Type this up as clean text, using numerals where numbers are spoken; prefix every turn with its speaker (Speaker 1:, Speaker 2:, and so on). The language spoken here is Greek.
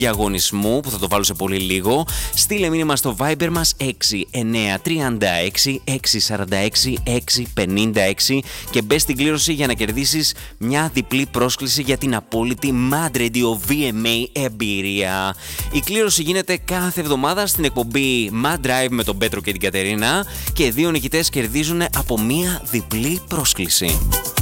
Speaker 1: αγωνισμού που θα το βάλω σε πολύ λίγο. Στείλε μήνυμα στο Viber μας 6936 646 656 και μπες στην κλήρωση για να κερδίσεις μια διπλή πρόσκληση για την απόλυτη Mad Radio VMA εμπειρία. Η κλήρωση γίνεται κάθε εβδομάδα στην εκπομπή Mad Drive με τον Πέτρο και την Κατερίνα και 2 νικητές κερδίζουν από μια διπλή πρόσκληση.